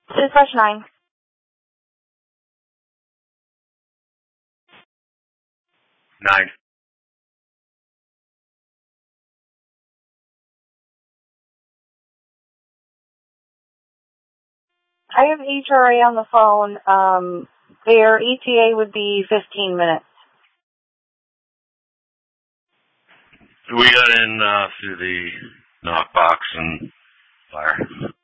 Dispatch 9. Nine. I have HRA on the phone. Their ETA would be 15 minutes. We got in through the knockbox and fire.